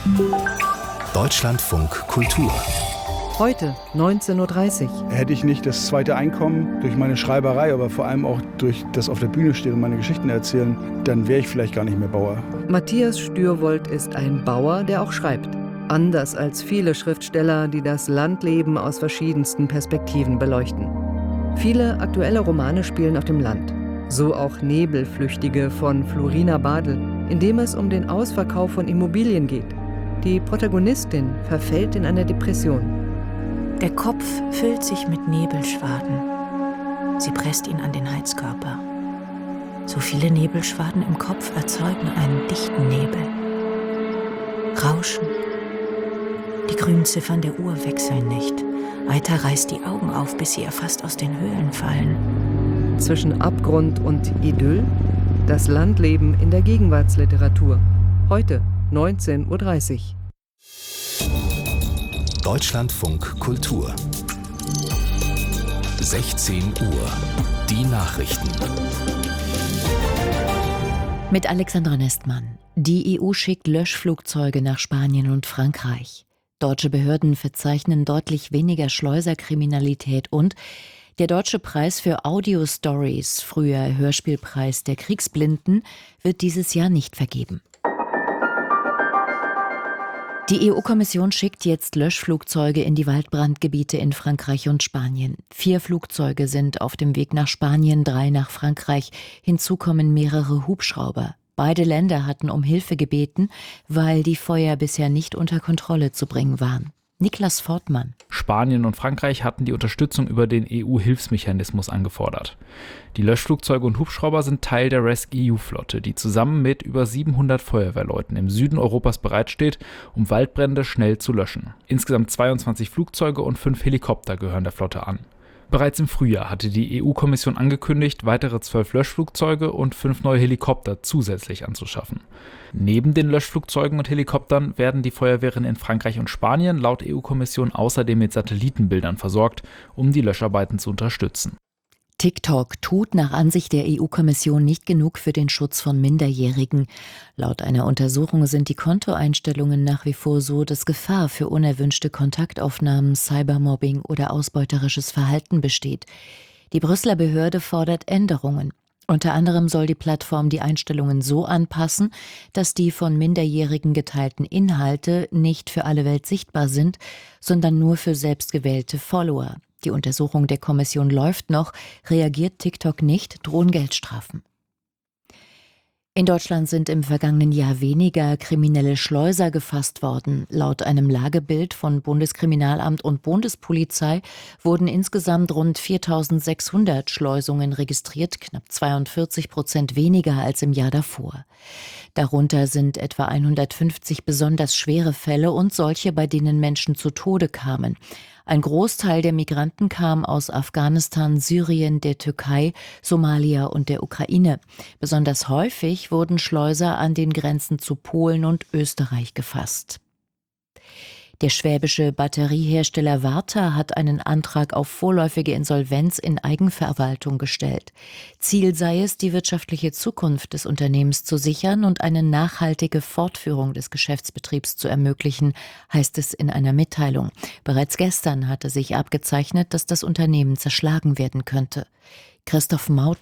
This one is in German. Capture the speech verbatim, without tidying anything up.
Deutschlandfunk Kultur. Heute neunzehn Uhr dreißig. Hätte ich nicht das zweite Einkommen durch meine Schreiberei, aber vor allem auch durch das auf der Bühne stehen und meine Geschichten erzählen, dann wäre ich vielleicht gar nicht mehr Bauer. Matthias Stürwold ist ein Bauer, der auch schreibt. Anders als viele Schriftsteller, die das Landleben aus verschiedensten Perspektiven beleuchten. Viele aktuelle Romane spielen auf dem Land. So auch Nebelflüchtige von Florina Badl, in dem es um den Ausverkauf von Immobilien geht. Die Protagonistin verfällt in eine Depression. Der Kopf füllt sich mit Nebelschwaden. Sie presst ihn an den Heizkörper. So viele Nebelschwaden im Kopf erzeugen einen dichten Nebel. Rauschen. Die grünen Ziffern der Uhr wechseln nicht. Eiter reißt die Augen auf, bis sie ihr fast aus den Höhlen fallen. Zwischen Abgrund und Idyll, das Landleben in der Gegenwartsliteratur. Heute neunzehn Uhr dreißig. Deutschlandfunk Kultur. sechzehn Uhr. Die Nachrichten. Mit Alexandra Nestmann. Die E U schickt Löschflugzeuge nach Spanien und Frankreich. Deutsche Behörden verzeichnen deutlich weniger Schleuserkriminalität und der Deutsche Preis für Audio-Stories, früher Hörspielpreis der Kriegsblinden, wird dieses Jahr nicht vergeben. Die E U-Kommission schickt jetzt Löschflugzeuge in die Waldbrandgebiete in Frankreich und Spanien. Vier Flugzeuge sind auf dem Weg nach Spanien, drei nach Frankreich. Hinzu kommen mehrere Hubschrauber. Beide Länder hatten um Hilfe gebeten, weil die Feuer bisher nicht unter Kontrolle zu bringen waren. Niklas Fortmann. Spanien und Frankreich hatten die Unterstützung über den E U-Hilfsmechanismus angefordert. Die Löschflugzeuge und Hubschrauber sind Teil der rescEU-E U-Flotte, die zusammen mit über siebenhundert Feuerwehrleuten im Süden Europas bereitsteht, um Waldbrände schnell zu löschen. Insgesamt zweiundzwanzig Flugzeuge und fünf Helikopter gehören der Flotte an. Bereits im Frühjahr hatte die E U-Kommission angekündigt, weitere zwölf Löschflugzeuge und fünf neue Helikopter zusätzlich anzuschaffen. Neben den Löschflugzeugen und Helikoptern werden die Feuerwehren in Frankreich und Spanien laut E U-Kommission außerdem mit Satellitenbildern versorgt, um die Löscharbeiten zu unterstützen. TikTok tut nach Ansicht der E U-Kommission nicht genug für den Schutz von Minderjährigen. Laut einer Untersuchung sind die Kontoeinstellungen nach wie vor so, dass Gefahr für unerwünschte Kontaktaufnahmen, Cybermobbing oder ausbeuterisches Verhalten besteht. Die Brüsseler Behörde fordert Änderungen. Unter anderem soll die Plattform die Einstellungen so anpassen, dass die von Minderjährigen geteilten Inhalte nicht für alle Welt sichtbar sind, sondern nur für selbstgewählte Follower. Die Untersuchung der Kommission läuft noch, reagiert TikTok nicht, drohen Geldstrafen. In Deutschland sind im vergangenen Jahr weniger kriminelle Schleuser gefasst worden. Laut einem Lagebild von Bundeskriminalamt und Bundespolizei wurden insgesamt rund viertausendsechshundert Schleusungen registriert, knapp zweiundvierzig Prozent weniger als im Jahr davor. Darunter sind etwa hundertfünfzig besonders schwere Fälle und solche, bei denen Menschen zu Tode kamen. Ein Großteil der Migranten kam aus Afghanistan, Syrien, der Türkei, Somalia und der Ukraine. Besonders häufig wurden Schleuser an den Grenzen zu Polen und Österreich gefasst. Der schwäbische Batteriehersteller Varta hat einen Antrag auf vorläufige Insolvenz in Eigenverwaltung gestellt. Ziel sei es, die wirtschaftliche Zukunft des Unternehmens zu sichern und eine nachhaltige Fortführung des Geschäftsbetriebs zu ermöglichen, heißt es in einer Mitteilung. Bereits gestern hatte sich abgezeichnet, dass das Unternehmen zerschlagen werden könnte. Christoph Maut